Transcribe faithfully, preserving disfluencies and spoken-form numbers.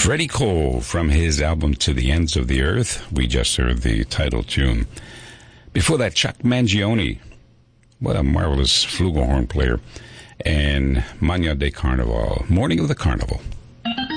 Freddie Cole from his album To the Ends of the Earth. We just heard the title tune. Before that, Chuck Mangione. What a marvelous flugelhorn player. And Magna de Carnaval, Morning of the Carnival.